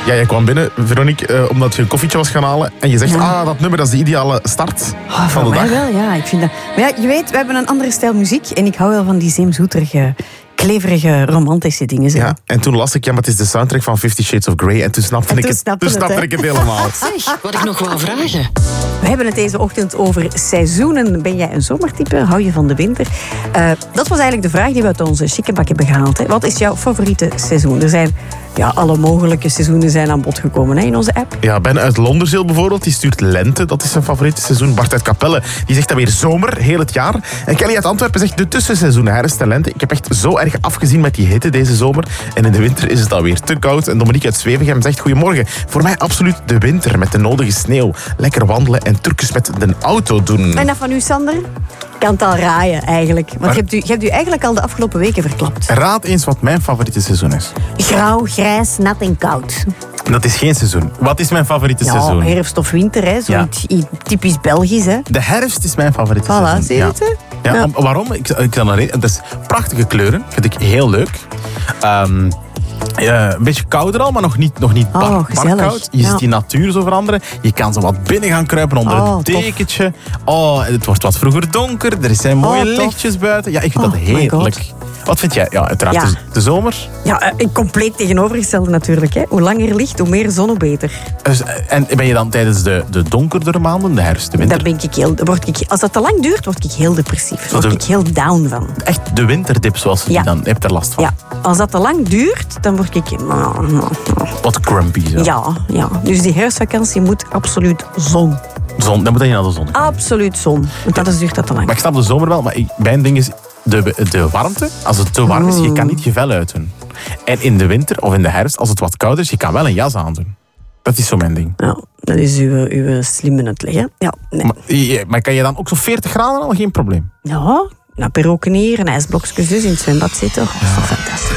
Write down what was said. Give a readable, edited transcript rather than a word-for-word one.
Ja, jij kwam binnen, Veronique, omdat je een koffietje was gaan halen. En je zegt, dat nummer, dat is de ideale start van de dag. Voor mij wel, ja. Ik vind dat... Maar ja, je weet, we hebben een andere stijl muziek. En ik hou wel van die zeemzoeterige, kleverige, romantische dingen. Zo. Ja, en toen las ik, maar het is de soundtrack van 50 Shades of Grey. En toen snapte ik het helemaal. Zeg, wat ik nog wou vragen. We hebben het deze ochtend over seizoenen. Ben jij een zomertype? Hou je van de winter? Dat was eigenlijk de vraag die we uit onze chiquebak hebben gehaald. Hè. Wat is jouw favoriete seizoen? Er zijn alle mogelijke seizoenen zijn aan bod gekomen in onze app. Ja, Ben uit Londerzeel bijvoorbeeld, die stuurt lente. Dat is zijn favoriete seizoen. Bart uit Capelle, die zegt dan weer zomer, heel het jaar. En Kelly uit Antwerpen zegt de tussenseizoenen, herfst en lente. Ik heb echt zo erg afgezien met die hitte deze zomer. En in de winter is het alweer te koud. En Dominique uit Zwevegem zegt, goedemorgen. Voor mij absoluut de winter met de nodige sneeuw. Lekker wandelen en trucjes met de auto doen. En dat van u, Sander? Ik kan het al raaien, eigenlijk. Want je hebt u eigenlijk al de afgelopen weken verklapt. Raad eens wat mijn favoriete seizoen is. Grauw, grijs, nat en koud. Dat is geen seizoen. Wat is mijn favoriete seizoen? Herfst of winter, hè. Zo iets typisch Belgisch. Hè. De herfst is mijn favoriete seizoen. Voilà, zie je het? Ja. Waarom? Ik zal nog reden. Dat is prachtige kleuren. Vind ik heel leuk. Een beetje kouder al, maar nog niet bar koud. Je ziet die natuur zo veranderen. Je kan zo wat binnen gaan kruipen onder een dekentje. Het wordt wat vroeger donker. Er zijn mooie lichtjes buiten. Ja, ik vind dat heerlijk. Wat vind jij? Ja, uiteraard de zomer. Ja, compleet tegenovergestelde natuurlijk. Hè. Hoe langer licht, hoe meer zon, hoe beter. Dus, en ben je dan tijdens de donkerdere maanden, de herfst, de winter? Als dat te lang duurt, word ik heel depressief. Word ik heel down van. Echt de winterdip, zoals je die dan hebt er last van. Ja, als dat te lang duurt, dan word ik... Wat grumpy zo. Ja. Dus die herfstvakantie moet absoluut zon. Dan moet je naar de zon. Absoluut zon. Want anders duurt dat te lang. Maar ik snap de zomer wel, maar mijn ding is... De warmte, als het te warm is, je kan niet je vel uitdoen. En in de winter of in de herfst, als het wat kouder is, je kan wel een jas aandoen. Dat is zo mijn ding. Ja, dat is uw slimme uitleg, hè? Ja, nee. Maar kan je dan ook zo 40 graden al? Geen probleem. Ja, een perroquenier, een ijsblokjes dus in het zwembad zitten. Dat is toch fantastisch.